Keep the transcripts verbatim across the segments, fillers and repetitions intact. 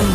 M.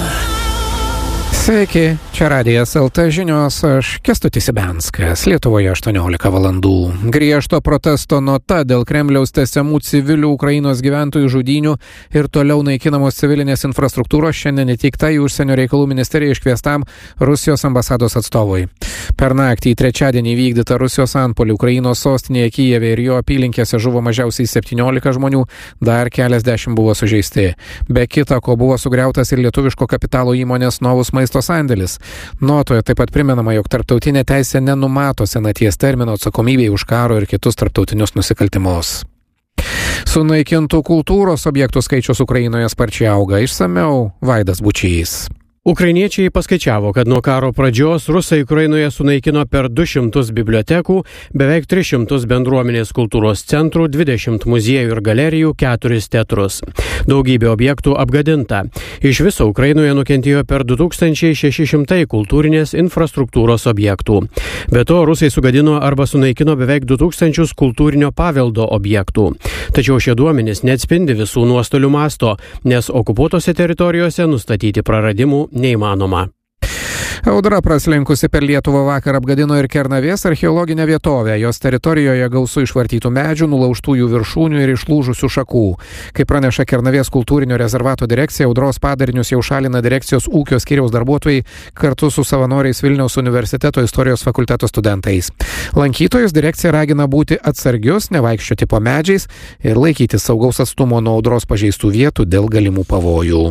Sveiki, čia Radijas L T žinios, aš Kęstutis Ibenskas, Lietuvoje aštuoniolika valandų. Griežto protesto nota dėl Kremliaus tęsiamų civilių Ukrainos gyventojų žudynių ir toliau naikinamos civilinės infrastruktūros šiandien įteikta į užsienio reikalų ministeriją iškviestam Rusijos ambasados atstovui. Per naktį į trečiadienį vykdytą Rusijos antpuolį Ukrainos sostinėje Kijeve ir jo apylinkėse žuvo mažiausiai septyniolika žmonių, dar keliasdešimt buvo sužeisti. Be kita ko buvo sugriautas ir lietuviško kapitalo įmonės Novus maisto sandėlis. Notoje taip pat primenama, jog tarptautinė teisė nenumato senaties termino atsakomybei už karo ir kitus tarptautinius nusikaltimus. Sunaikintų kultūros objektų skaičius Ukrainoje sparčiai auga. Išsamiau Vaidas Bučys. Ukrainiečiai paskaičiavo, kad nuo karo pradžios rusai Ukrainoje sunaikino per du šimtus bibliotekų, beveik tris šimtus bendruomenės kultūros centrų, dvidešimt muziejų ir galerijų, keturis teatrus. Daugybė objektų apgadinta. Iš viso Ukrainoje nukentėjo per du tūkstančiai šeši šimtai kultūrinės infrastruktūros objektų. Be to, rusai sugadino arba sunaikino beveik du tūkstančius kultūrinio paveldo objektų. Tačiau šie duomenys neatspindi visų nuostolių masto, nes okupuotose teritorijose nustatyti praradimų neįmanoma. Audra praslinkusi per Lietuvą vakar apgadino ir Kernavės archeologinę vietovę. Jos teritorijoje gausu išvartytų medžių, nulaužtų jų viršūnių ir išlūžusių šakų. Kaip praneša Kernavės kultūrinio rezervato direkcija, audros padarinius jau šalina direkcijos ūkio skyriaus darbuotojai kartu su savanoriais Vilniaus universiteto istorijos fakulteto studentais. Lankytojus direkcija ragina būti atsargius, nevaikščioti po medžiais ir laikyti saugaus atstumo nuo audros pažeistų vietų dėl galimų pavojų.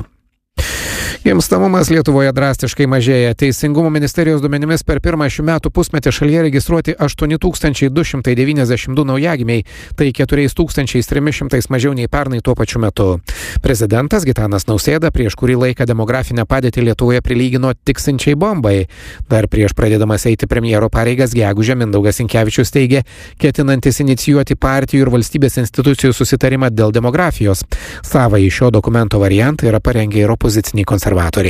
Gimstamumas Lietuvoje drastiškai mažėja. Teisingumo ministerijos duomenimis per pirmą šių metų pusmetį šalyje registruoti aštuoni tūkstančiai du šimtai devyniasdešimt du naujagimiai, tai keturi tūkstančiai trys šimtai mažiau nei pernai tuo pačiu metu. Prezidentas Gitanas Nausėda prieš kurį laiką demografinę padėtį Lietuvoje prilygino tiksinčiai bombai. Dar prieš pradėdamas eiti premjero pareigas gegužę Mindaugas Sinkevičius teigė, ketinantis inicijuoti partijų ir valstybės institucijų susitarimą dėl demografijos. Savąjį šio dokumento variantą yra parengę ir opoziciniai konservatoriai.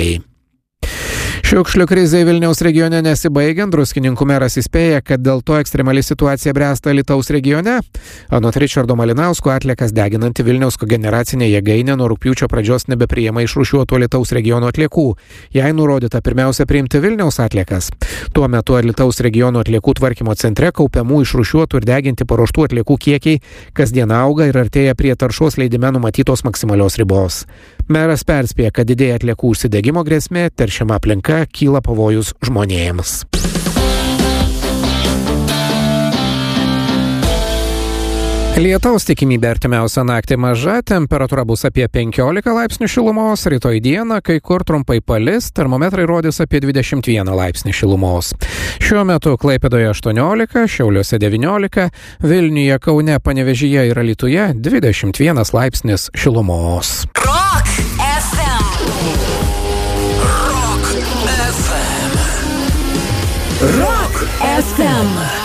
Šiukšlių krizė Vilniaus regione nesibaigiant, Druskininkų meras įspėja, kad dėl to ekstremali situacija bręsta Alytaus regione. Anot Ričardo Malinausko, atliekas deginanti Vilniaus kogeneracinė jėgainė nuo rugpjūčio pradžios nebepriima išrūšiuotų Alytaus regiono atliekų. Jai nurodyta pirmiausia priimti Vilniaus atliekas. Tuo metu Alytaus regiono atliekų tvarkymo centre kaupiamų išrūšiuotų ir deginti paruoštų atliekų kiekiai kasdien auga ir artėja prie taršos leidime numatytos maksimalios ribos. Meras perspėja, kad didėja atliekų užsidegimo grėsmė, teršiama aplinka, kyla pavojus žmonėms. Lietaus tikimybė artimiausią naktį maža, temperatūra bus apie penkiolika laipsnių šilumos, rytoj dieną kai kur trumpai palis, termometrai rodys apie dvidešimt vieną laipsnį šilumos. Šiuo metu Klaipėdoje aštuoniolika, Šiauliuose devyniolika, Vilniuje, Kaune, Panevėžyje ir Alytuje dvidešimt vienas laipsnis šilumos. Rock F M. Rock F M. Rock F M.